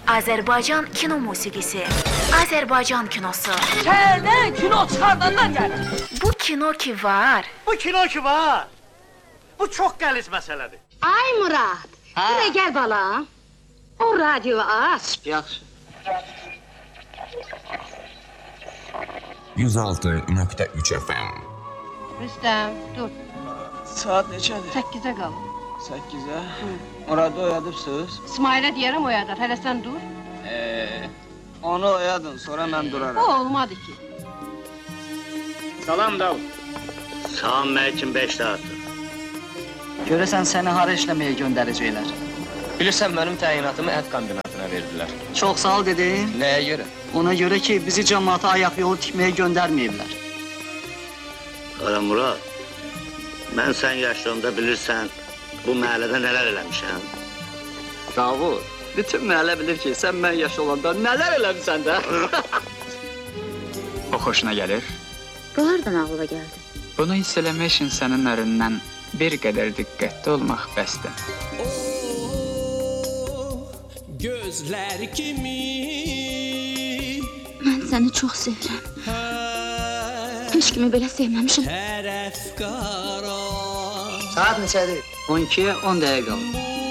Azərbaycan kino musiqisi, Azərbaycan kinosu. Şəhərdən kino çıxardanlar gəlir. Bu kino ki var. Bu kino ki var. Bu çox qəliz məsələdir. Ay Murad, buraya gel balam. O radyoyu aç. Yaxşı. 106.3 FM. Rüstəm, dur. Saat neçədir? 8'e qal. 8-ə? Muradı oyadıbsınız? İsmail'e deyərəm oyadar, hələ sən dur. Onu oyadın, sonra mən O duraram. olmadı ki. Salam Davud. Salam Məhkim 5 saatdır. Görəsən səni hara işləməyə göndərəcəklər? Bilirsən, mənim təyinatımı ət kombinatına verdilər. Çox sağ ol dedim. Nəyə görə? Ona görə ki, bizi cəmaata ayaq yolu tikməyə göndərməyiblər. Qara Murad, mən sən yaşlarında bilirsən, bu məhəllədə nələr eləmişəm? Davud, bütün məhəllə bilir ki, sən mən yaş olanda nələr eləmişsən də? O xoşuna gəlir. Bu hardan ağıla gəldi? Bunu hiss eləmək üçün sənin ərindən bir qədər diqqətli olmaq bəsdir. Gözlər kimi Mən səni çox sevirəm. Heç kimi belə sevməmişim. tərəf qara Saat neçədir? 12-yə 10 dəqiqə qalıb.